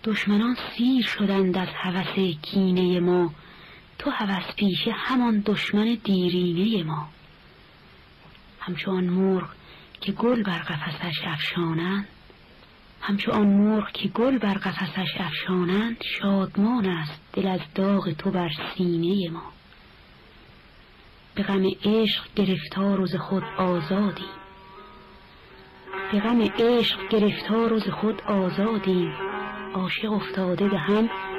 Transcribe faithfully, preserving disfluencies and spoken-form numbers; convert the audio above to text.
دشمنان سیر شدند از هوس کینه ما، تو هوس پیشه همان دشمن دیرینه ما. همچو آن مرغ که گل بر قفسش افشانند، همچو آن مرغ که گل بر قفسش افشانند، شادمان است دل از داغ تو بر سینه ما. به غم عشق گرفتار و ز خود آزادیم، به غم عشق گرفتار و ز خود آزادیم. عاشق افتاده به هم